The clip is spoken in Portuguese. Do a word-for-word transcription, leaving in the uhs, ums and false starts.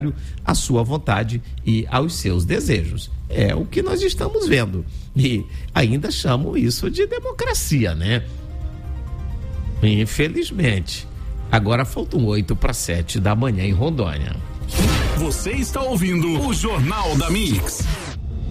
à sua vontade e aos seus desejos. É o que nós estamos vendo. E ainda chamam isso de democracia, né? Infelizmente. Agora faltam oito para sete da manhã em Rondônia. Você está ouvindo o Jornal da Mix.